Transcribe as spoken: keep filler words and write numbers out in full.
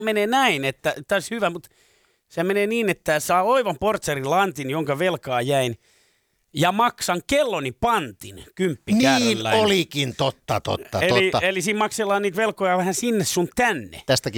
menee näin, että tämä olisi hyvä, mutta se menee niin, että saa oivan portsarin lantin, jonka velkaa jäin, ja maksan kelloni pantin kymppikärryllä. Niin olikin, totta, totta, eli, totta. Eli siinä maksellaan niitä velkoja vähän sinne sun tänne. Tästäkin